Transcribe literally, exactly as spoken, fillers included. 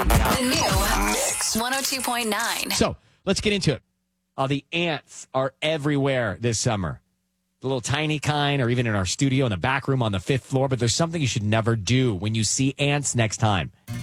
The new Mix one oh two point nine. So let's get into it. Uh, the ants are everywhere this summer. The little tiny kind, or even in our studio in the back room on the fifth floor. But there's something you should never do when you see ants next time.